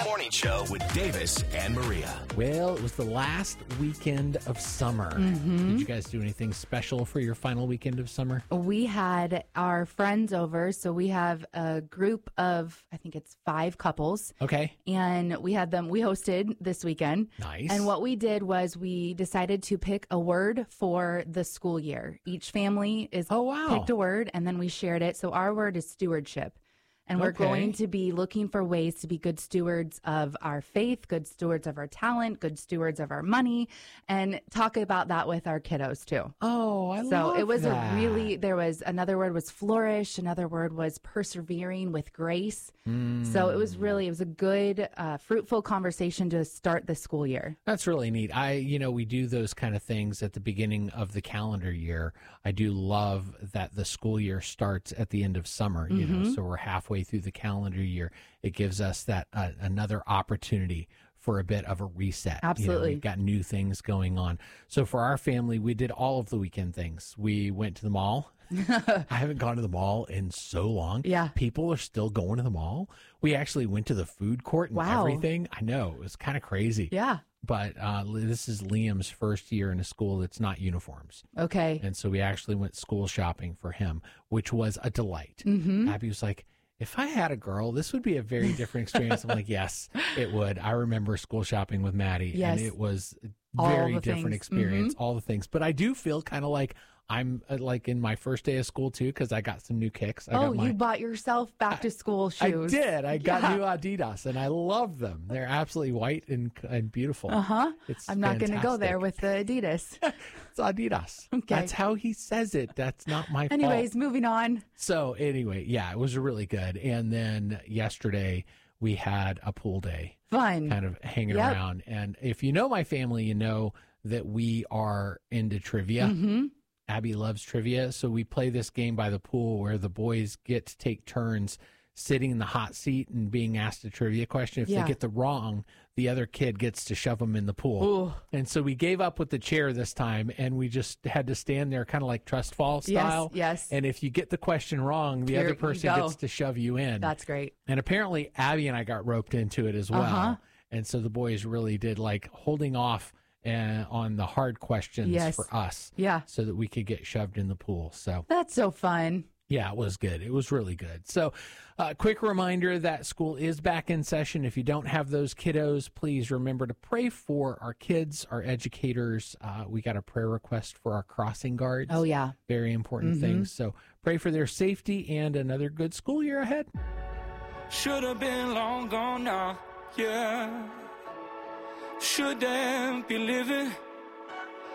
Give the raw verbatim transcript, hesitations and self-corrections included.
Morning Show with Davis and Maria. Well, it was the last weekend of summer. Mm-hmm. Did you guys do anything special for your final weekend of summer? We had our friends over, so we have a group of, I think it's five couples. Okay. And we had them, we hosted this weekend. Nice. And what we did was we decided to pick a word for the school year. Each family is Oh, wow. picked a word, and then we shared it. So our word is stewardship. And we're Okay. going to be looking for ways to be good stewards of our faith, good stewards of our talent, good stewards of our money, and talk about that with our kiddos too. Oh, I So love it was that. a really, there was another word was flourish, another word was persevering with grace. Mm. So it was really, it was a good, uh, fruitful conversation to start the school year. That's really neat. I, you know, we do those kind of things at the beginning of the calendar year. I do love that the school year starts at the end of summer, you Mm-hmm. know, so we're halfway through the calendar year. It gives us that uh, another opportunity for a bit of a reset. You know, Absolutely. we've got new things going on. So for our family, we did all of the weekend things. We went to the mall. I haven't gone to the mall in so long. Yeah. People are still going to the mall. We actually went to the food court and Wow. everything. I know, it was kind of crazy. Yeah. But uh, this is Liam's first year in a school that's not uniforms. Okay. And so we actually went school shopping for him, which was a delight. Mm-hmm. Abby was like, if I had a girl, this would be a very different experience. I'm like, yes, it would. I remember school shopping with Maddie, Yes. and it was a All very the different things. experience, all the things. But I do feel kind of like I'm uh, like in my first day of school, too, because I got some new kicks. I Oh, got my, you bought yourself back to school shoes. I did. I got Yeah. new Adidas, and I love them. They're absolutely white and, and beautiful. Uh-huh. It's I'm not going to go there fantastic. with the Adidas. It's Adidas. Okay. That's how he says it. That's not my fault. Anyways, moving on. So anyway, yeah, it was really good. And then yesterday we had a pool day, Fun. kind of hanging Yep. around. And if you know my family, you know that we are into trivia. Mm-hmm. Abby loves trivia. So we play this game by the pool where the boys get to take turns sitting in the hot seat and being asked a trivia question. If Yeah. they get the wrong, the other kid gets to shove them in the pool. Ooh. And so we gave up with the chair this time, and we just had to stand there kind of like trust fall style. Yes, yes. And if you get the question wrong, the Here other you person go. gets to shove you in. That's great. And apparently Abby and I got roped into it as well. Uh-huh. And so the boys really did like holding off uh, on the hard questions Yes. for us Yeah. so that we could get shoved in the pool. So That's so fun. yeah, it was good. It was really good. So, uh, quick reminder that school is back in session. If you don't have those kiddos, please remember to pray for our kids, our educators. Uh, we got a prayer request for our crossing guards. Oh, yeah. Very important Mhm. things. So, pray for their safety and another good school year ahead. Should have been long gone now, yeah. Shouldn't be living